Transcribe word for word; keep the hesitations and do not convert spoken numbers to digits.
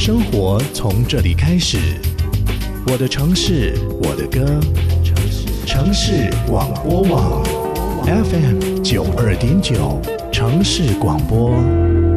生活从这里开始。我的城市，我的歌，城市广播网 F M 九二点九，城市广播。